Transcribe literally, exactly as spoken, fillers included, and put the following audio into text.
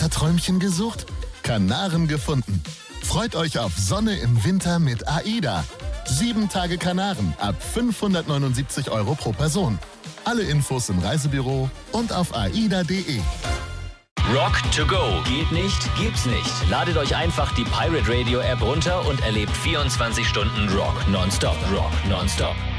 Winterträumchen gesucht? Kanaren gefunden. Freut euch auf Sonne im Winter mit AIDA. Sieben Tage Kanaren ab fünfhundertneunundsiebzig Euro pro Person. Alle Infos im Reisebüro und auf aida punkt de. Rock to go. Geht nicht, gibt's nicht. Ladet euch einfach die Pirate Radio App runter und erlebt vierundzwanzig Stunden Rock nonstop. Rock nonstop.